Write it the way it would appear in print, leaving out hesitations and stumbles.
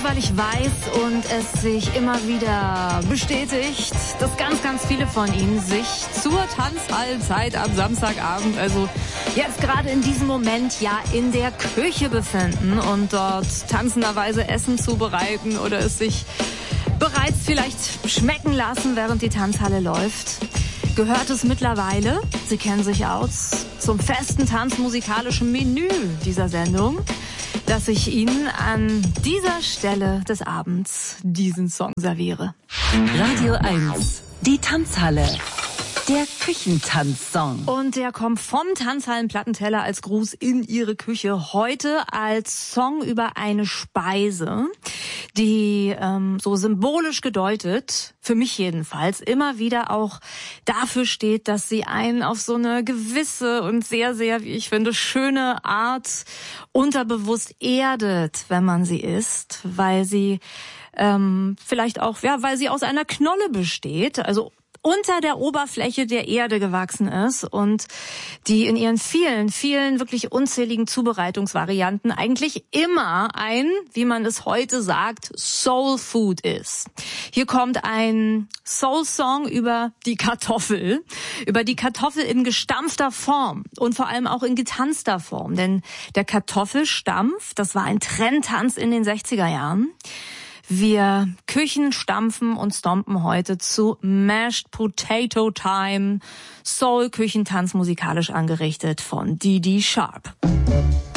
weil ich weiß und es sich immer wieder bestätigt, dass ganz, ganz viele von Ihnen sich zur Tanzhallenzeit am Samstagabend, also jetzt gerade in diesem Moment, ja in der Küche befinden und dort tanzenderweise Essen zubereiten oder es sich bereits vielleicht schmecken lassen, während die Tanzhalle läuft. Gehört es mittlerweile, Sie kennen sich aus, zum festen tanzmusikalischen Menü dieser Sendung, dass ich Ihnen an dieser Stelle des Abends diesen Song serviere. Radio 1, die Tanzhalle. Der Küchentanzsong. Und der kommt vom Tanzhallenplattenteller als Gruß in Ihre Küche. Heute als Song über eine Speise, die so symbolisch gedeutet, für mich jedenfalls, immer wieder auch dafür steht, dass sie einen auf so eine gewisse und sehr, sehr, wie ich finde, schöne Art unterbewusst erdet, wenn man sie isst, weil sie vielleicht auch, ja, weil sie aus einer Knolle besteht, also unter der Oberfläche der Erde gewachsen ist und die in ihren vielen, vielen wirklich unzähligen Zubereitungsvarianten eigentlich immer ein, wie man es heute sagt, Soul Food ist. Hier kommt ein Soul-Song über die Kartoffel in gestampfter Form und vor allem auch in getanzter Form, denn der Kartoffelstampf, das war ein Trendtanz in den 60er Jahren. Wir Küchen stampfen und stompen heute zu Mashed Potato Time, Soul-Küchentanz musikalisch angerichtet von Dee Dee Sharp.